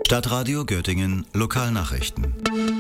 Stadtradio Göttingen Lokalnachrichten.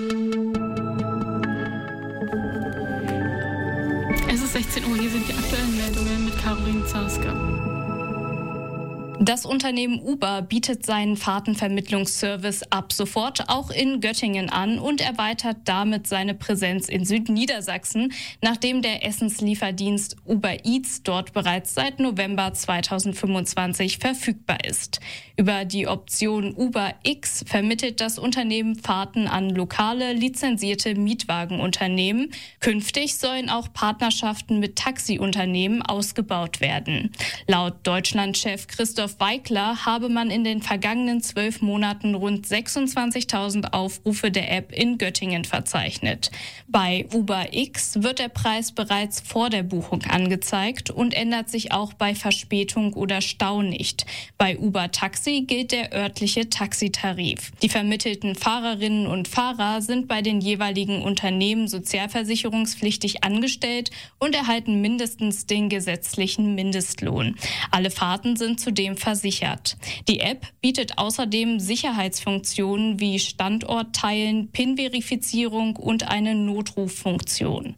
Es ist 16 Uhr, hier sind die aktuellen Meldungen mit Caroline Zarske. Das Unternehmen Uber bietet seinen Fahrtenvermittlungsservice ab sofort auch in Göttingen an und erweitert damit seine Präsenz in Südniedersachsen, nachdem der Essenslieferdienst Uber Eats dort bereits seit November 2025 verfügbar ist. Über die Option Uber X vermittelt das Unternehmen Fahrten an lokale, lizenzierte Mietwagenunternehmen. Künftig sollen auch Partnerschaften mit Taxiunternehmen ausgebaut werden. Laut Deutschlandchef Christoph Weikler habe man in den vergangenen 12 Monaten rund 26.000 Aufrufe der App in Göttingen verzeichnet. Bei Uber X wird der Preis bereits vor der Buchung angezeigt und ändert sich auch bei Verspätung oder Stau nicht. Bei Uber Taxi gilt der örtliche Taxitarif. Die vermittelten Fahrerinnen und Fahrer sind bei den jeweiligen Unternehmen sozialversicherungspflichtig angestellt und erhalten mindestens den gesetzlichen Mindestlohn. Alle Fahrten sind zudem versichert. Die App bietet außerdem Sicherheitsfunktionen wie Standortteilen, PIN-Verifizierung und eine Notruffunktion.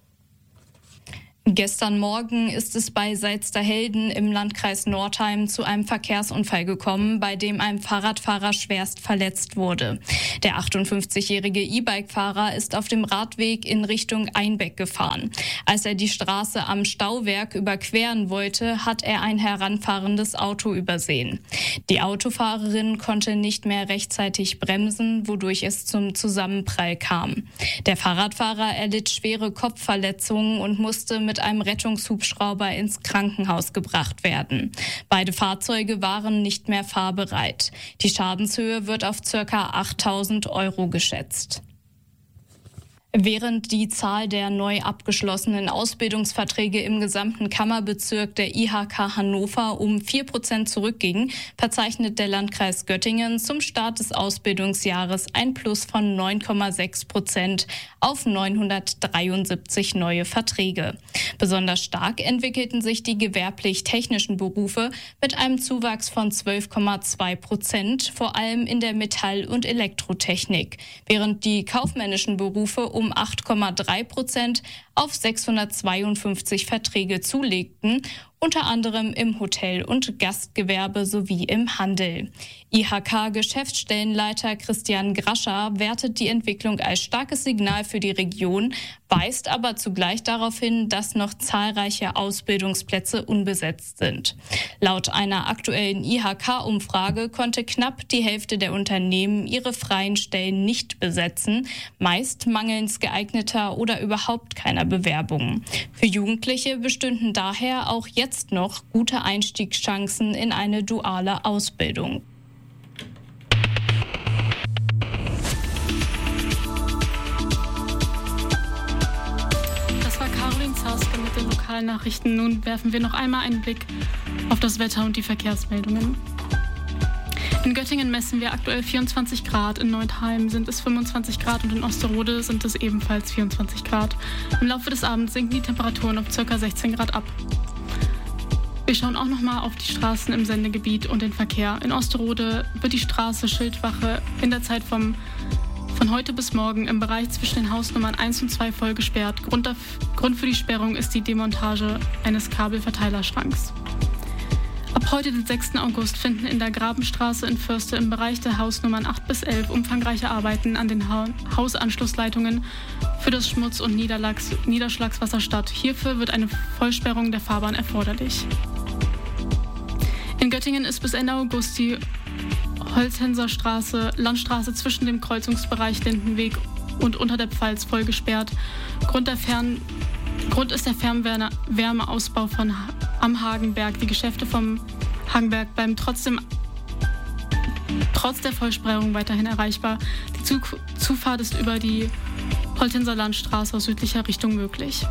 Gestern Morgen ist es bei Salzderhelden im Landkreis Northeim zu einem Verkehrsunfall gekommen, bei dem ein Fahrradfahrer schwerst verletzt wurde. Der 58-jährige E-Bike-Fahrer ist auf dem Radweg in Richtung Einbeck gefahren. Als er die Straße am Stauwerk überqueren wollte, hat er ein heranfahrendes Auto übersehen. Die Autofahrerin konnte nicht mehr rechtzeitig bremsen, wodurch es zum Zusammenprall kam. Der Fahrradfahrer erlitt schwere Kopfverletzungen und musste mit einem Rettungshubschrauber ins Krankenhaus gebracht werden. Beide Fahrzeuge waren nicht mehr fahrbereit. Die Schadenshöhe wird auf ca. 8.000 € geschätzt. Während die Zahl der neu abgeschlossenen Ausbildungsverträge im gesamten Kammerbezirk der IHK Hannover um 4% zurückging, verzeichnet der Landkreis Göttingen zum Start des Ausbildungsjahres ein Plus von 9,6% auf 973 neue Verträge. Besonders stark entwickelten sich die gewerblich-technischen Berufe mit einem Zuwachs von 12,2%, vor allem in der Metall- und Elektrotechnik, während die kaufmännischen Berufe um 8,3% auf 652 Verträge zulegten, unter anderem im Hotel- und Gastgewerbe sowie im Handel. IHK-Geschäftsstellenleiter Christian Grascher wertet die Entwicklung als starkes Signal für die Region, weist aber zugleich darauf hin, dass noch zahlreiche Ausbildungsplätze unbesetzt sind. Laut einer aktuellen IHK-Umfrage konnte knapp die Hälfte der Unternehmen ihre freien Stellen nicht besetzen, meist mangels geeigneter oder überhaupt keiner Bewerbungen. Für Jugendliche bestünden daher auch jetzt noch gute Einstiegschancen in eine duale Ausbildung. Das war Caroline Zarske mit den Lokalnachrichten. Nun werfen wir noch einmal einen Blick auf das Wetter und die Verkehrsmeldungen. In Göttingen messen wir aktuell 24 Grad, in Neutheim sind es 25 Grad und in Osterode sind es ebenfalls 24 Grad. Im Laufe des Abends sinken die Temperaturen auf ca. 16 Grad ab. Wir schauen auch nochmal auf die Straßen im Sendegebiet und den Verkehr. In Osterode wird die Straße Schildwache in der Zeit von heute bis morgen im Bereich zwischen den Hausnummern 1 und 2 voll gesperrt. Grund für die Sperrung ist die Demontage eines Kabelverteilerschranks. Ab heute, den 6. August, finden in der Grabenstraße in Förste im Bereich der Hausnummern 8 bis 11 umfangreiche Arbeiten an den Hausanschlussleitungen für das Schmutz- und Niederschlagswasser statt. Hierfür wird eine Vollsperrung der Fahrbahn erforderlich. In Göttingen ist bis Ende August die Holzenser Landstraße zwischen dem Kreuzungsbereich Lindenweg und unter der Pfalz voll gesperrt. Grund ist der Fernwärmeausbau am Hagenberg. Die Geschäfte vom Hagenberg bleiben trotz der Vollsperrung weiterhin erreichbar. Die Zufahrt ist über die Holtenser Landstraße aus südlicher Richtung möglich.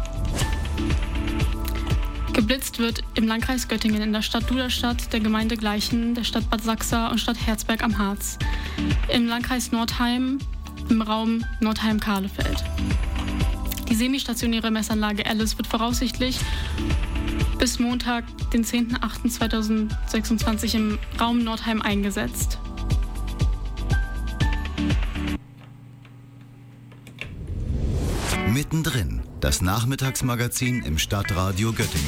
Geblitzt wird im Landkreis Göttingen in der Stadt Duderstadt, der Gemeinde Gleichen, der Stadt Bad Sachsa und Stadt Herzberg am Harz. Im Landkreis Northeim im Raum Northeim-Kahlefeld. Die semistationäre Messanlage Alice wird voraussichtlich bis Montag, den 10.08.2026 im Raum Nordheim eingesetzt. Mittendrin, das Nachmittagsmagazin im Stadtradio Göttingen.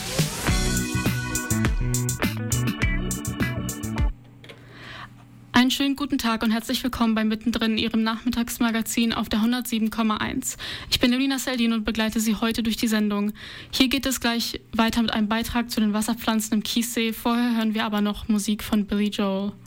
Einen schönen guten Tag und herzlich willkommen bei Mittendrin, Ihrem Nachmittagsmagazin auf der 107,1. Ich bin Elina Seldin und begleite Sie heute durch die Sendung. Hier geht es gleich weiter mit einem Beitrag zu den Wasserpflanzen im Kiessee. Vorher hören wir aber noch Musik von Billy Joel.